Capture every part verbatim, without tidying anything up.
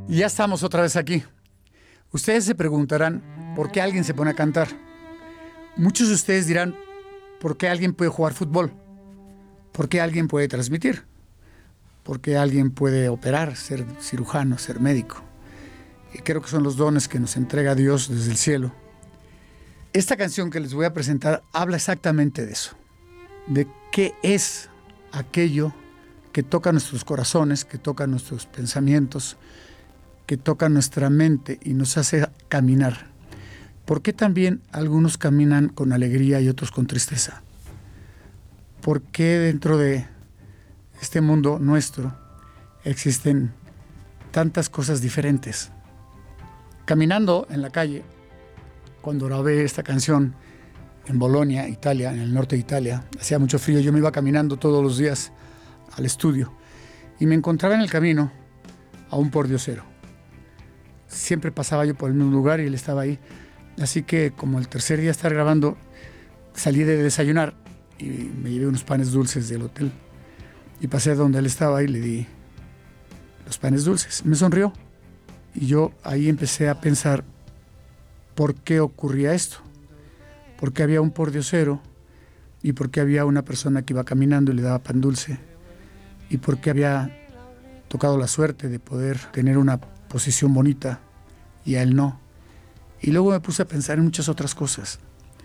Y ya estamos otra vez aquí. Ustedes se preguntarán por qué alguien se pone a cantar. Muchos de ustedes dirán, ¿por qué alguien puede jugar fútbol? ¿Por qué alguien puede transmitir? ¿Por qué alguien puede operar, ser cirujano, ser médico? Y creo que son los dones que nos entrega Dios desde el cielo. Esta canción que les voy a presentar habla exactamente de eso, de qué es aquello que toca nuestros corazones, que toca nuestros pensamientos, que toca nuestra mente y nos hace caminar. ¿Por qué también algunos caminan con alegría y otros con tristeza? ¿Por qué dentro de este mundo nuestro existen tantas cosas diferentes? Caminando en la calle, cuando grabé esta canción en Bolonia, Italia, en el norte de Italia, hacía mucho frío, yo me iba caminando todos los días al estudio y me encontraba en el camino a un pordiosero. Siempre pasaba yo por el mismo lugar y él estaba ahí. Así que como el tercer día de estar grabando, salí de desayunar y me llevé unos panes dulces del hotel. Y pasé donde él estaba y le di los panes dulces. Me sonrió. Y yo ahí empecé a pensar por qué ocurría esto. Por qué había un pordiosero y por qué había una persona que iba caminando y le daba pan dulce. Y por qué había tocado la suerte de poder tener una posición bonita y a él no. Y luego me puse a pensar en muchas otras cosas.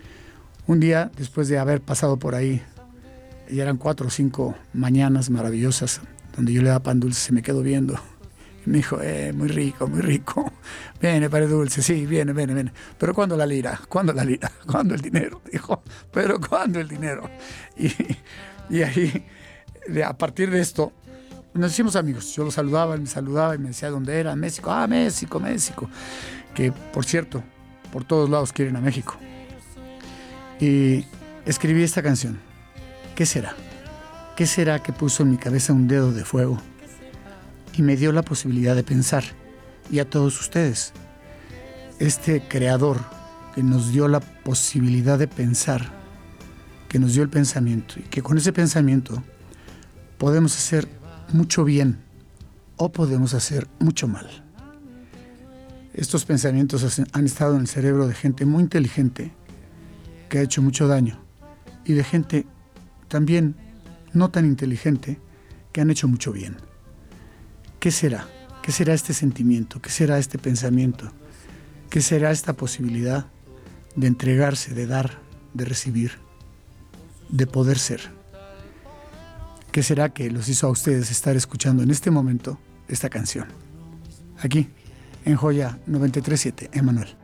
Un día, después de haber pasado por ahí, ya eran cuatro o cinco mañanas maravillosas, donde yo le daba pan dulce, se me quedó viendo. Y me dijo, eh, muy rico, muy rico. Viene, padre dulce, sí, viene, viene, viene. Pero ¿cuándo la lira? ¿Cuándo la lira? ¿Cuándo el dinero? Dijo, pero ¿cuándo el dinero? Y, y ahí, a partir de esto, nos hicimos amigos. Yo lo saludaba, él me saludaba y me decía dónde era. México, ah, México, México. Que, por cierto, por todos lados quieren a México. Y escribí esta canción. ¿Qué será? ¿Qué será que puso en mi cabeza un dedo de fuego y me dio la posibilidad de pensar? Y a todos ustedes, este creador que nos dio la posibilidad de pensar, que nos dio el pensamiento, y que con ese pensamiento podemos hacer mucho bien o podemos hacer mucho mal. Estos pensamientos han estado en el cerebro de gente muy inteligente que ha hecho mucho daño y de gente también no tan inteligente que han hecho mucho bien. ¿Qué será? ¿Qué será este sentimiento? ¿Qué será este pensamiento? ¿Qué será esta posibilidad de entregarse, de dar, de recibir, de poder ser? ¿Qué será que los hizo a ustedes estar escuchando en este momento esta canción? Aquí, en Joya noventa y tres punto siete, Emanuel.